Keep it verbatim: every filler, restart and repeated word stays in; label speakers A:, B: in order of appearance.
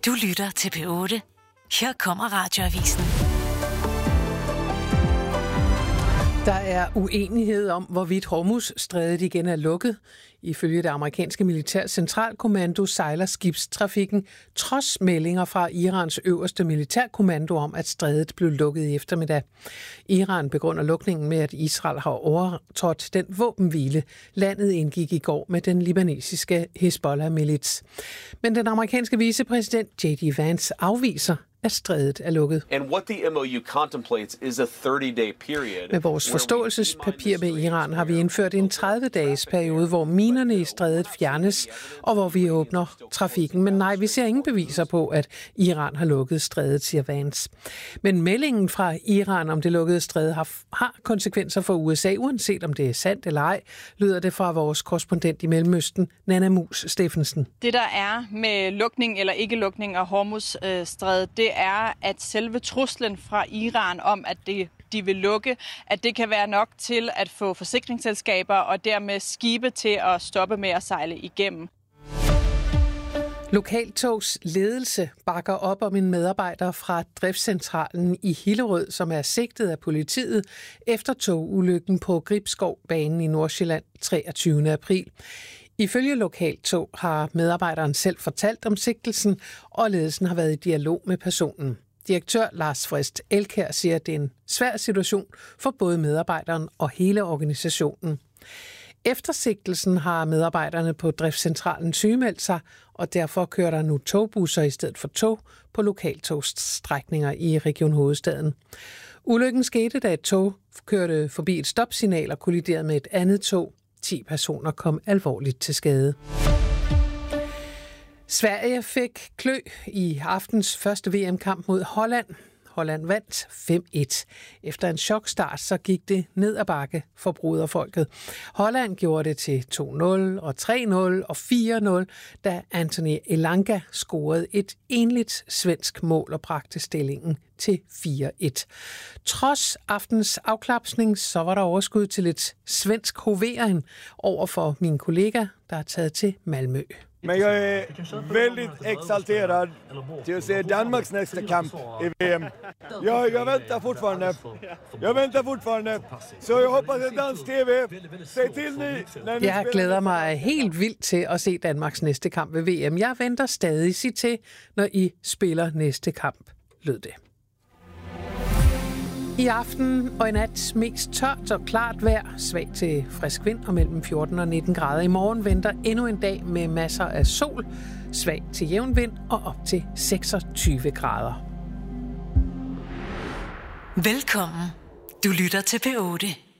A: Du lytter til P otte. Her kommer Radioavisen.
B: Der er uenighed om, hvorvidt Hormuzstrædet igen er lukket. Ifølge det amerikanske militærs centralkommando sejler skibstrafikken trods meldinger fra Irans øverste militærkommando om, at strædet blev lukket i eftermiddag. Iran begrunder lukningen med, at Israel har overtrådt den våbenhvile, landet indgik i går med den libanesiske Hezbollah-milits. Men den amerikanske vicepræsident J D Vance afviser, at strædet er lukket.
C: And what the M O U contemplates is a thirty-day period.
B: Med vores forståelsespapir med Iran har vi indført en tredive-dages periode, hvor minerne i strædet fjernes, og hvor vi åbner trafikken. Men nej, vi ser ingen beviser på, at Iran har lukket strædet, siger Vance. Men meldingen fra Iran om det lukkede stræd har, har konsekvenser for U S A, uanset om det er sandt eller ej, lyder det fra vores korrespondent i Mellemøsten, Nanna Mus Steffensen.
D: Det der er med lukning eller ikke lukning af Hormuzstrædet, det er, at selve truslen fra Iran om, at det, de vil lukke, at det kan være nok til at få forsikringsselskaber og dermed skibe til at stoppe med at sejle igennem.
B: Lokaltogs ledelse bakker op om en medarbejder fra driftscentralen i Hillerød, som er sigtet af politiet efter togulykken på Gribskovbanen i Nordsjælland treogtyvende april. Ifølge Lokaltog har medarbejderen selv fortalt om sigtelsen, og ledelsen har været i dialog med personen. Direktør Lars Frist Elkær siger, at det er en svær situation for både medarbejderen og hele organisationen. Efter sigtelsen har medarbejderne på driftscentralen sygemeldt sig, og derfor kører der nu togbusser i stedet for tog på lokaltogsstrækninger i Region Hovedstaden. Ulykken skete, da et tog kørte forbi et stopsignal og kolliderede med et andet tog. ti personer kom alvorligt til skade. Sverige fik klø i aftens første V M-kamp mod Holland. Holland vandt fem et. Efter en chokstart, så gik det ned ad bakke for broderfolket. Holland gjorde det til to nul og tre nul og fire nul, da Anthony Elanga scorede et enligt svensk mål og bragte stillingen til fire et. Trods aftens afklapsning, så var der overskud til et svensk hovering over for min kollega, der er taget til Malmö.
E: Men jag är väldigt exalterad till att se Danmarks nästa kamp i V M. Jag, jag väntar fortfarande. Jag väntar fortfarande. Så jag hoppas att Dansk T V säger till ni när ni
B: Jeg glæder mig helt vildt til at se Danmarks næste kamp ved V M. Jeg venter stadig sig til, når I spiller næste kamp, lød det. I aften og i nat mest tørt og klart vejr, svag til frisk vind og mellem fjorten og nitten grader. I morgen venter endnu en dag med masser af sol, svag til jævn vind og op til seksogtyve grader.
A: Velkommen. Du lytter til P otte.